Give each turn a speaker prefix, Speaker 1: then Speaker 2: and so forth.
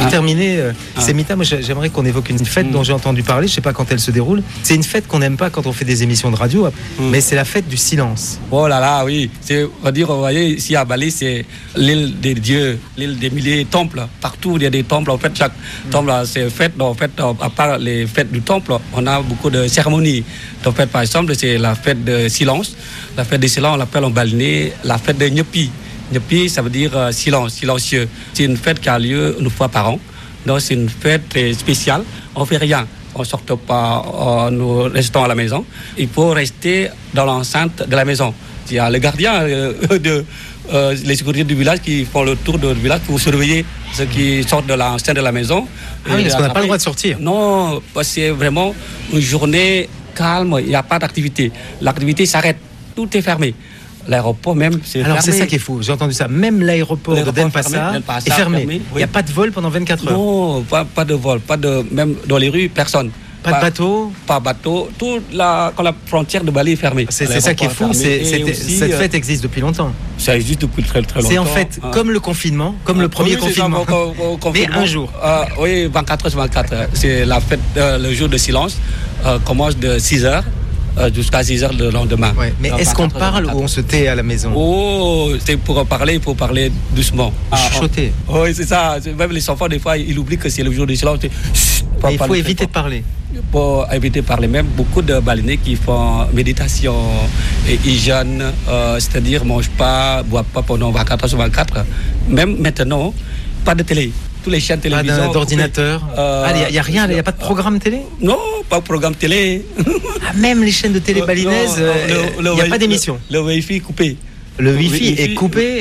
Speaker 1: Pour terminer, Semita, moi j'aimerais qu'on évoque une fête dont j'ai entendu parler, je sais pas quand elle se déroule. C'est une fête qu'on n'aime pas quand on fait des émissions de radio, mais c'est la fête du silence.
Speaker 2: Oh là là, oui. On va dire, vous voyez, ici à Bali, c'est l'île des dieux, l'île des milliers de temples. Partout, il y a des temples. En fait, chaque temple, c'est fête. En fait, à part les fêtes du temple, on a beaucoup de cérémonies. En fait, par exemple, c'est la fête de silence. La fête de silence, on l'appelle en balinais la fête de Nyepi. Nyepi, ça veut dire silence, silencieux. C'est une fête qui a lieu une fois par an. Donc, c'est une fête très spéciale. On ne fait rien. On ne sort pas, nous restons à la maison. Il faut rester dans l'enceinte de la maison. Il y a le gardien les sécurités du village qui font le tour du village pour surveiller ceux qui sortent de l'enceinte de la maison.
Speaker 1: Ah oui, parce qu'on n'a pas le droit de sortir.
Speaker 2: Non, c'est vraiment une journée calme, il n'y a pas d'activité. L'activité s'arrête, tout est fermé. L'aéroport même, c'est
Speaker 1: alors
Speaker 2: fermé.
Speaker 1: c'est ça qui est fou, j'ai entendu ça. Même l'aéroport de Denpasar est fermé. Il n'y a pas de vol pendant 24 heures.
Speaker 2: Non, pas de vol, même dans les rues, personne.
Speaker 1: Pas de bateau.
Speaker 2: Pas bateau. Quand la frontière de Bali est fermée.
Speaker 1: C'est ça qui est fou. Cette fête existe depuis longtemps.
Speaker 2: Ça existe depuis très très longtemps.
Speaker 1: C'est en fait comme le confinement, comme le premier confinement. Mais un jour.
Speaker 2: Oui, 24 sur 24. C'est la fête, le jour de silence. Commence de 6h. Jusqu'à 6h le lendemain.
Speaker 1: Ouais, mais est-ce qu'on parle ou on se tait à la maison?
Speaker 2: Oh, c'est pour parler, il faut parler doucement.
Speaker 1: Chuchoter.
Speaker 2: Oui, c'est ça. Même les enfants, des fois, ils oublient que c'est le jour de silence.
Speaker 1: Il faut éviter de parler.
Speaker 2: Pour éviter de parler, même beaucoup de balinais qui font méditation et hygiène, c'est-à-dire ne mangent pas, ne boivent pas pendant 24 sur 24. Même maintenant, pas de télé. Tous les chaînes télévision.
Speaker 1: Pas d'ordinateur. Il n'y a rien, il n'y a pas de programme télé?
Speaker 2: Non, pas de programme télé.
Speaker 1: Même les chaînes de télé balinaises, il n'y a pas d'émission.
Speaker 2: Le Wi-Fi est coupé.
Speaker 1: Le Wi-Fi est coupé.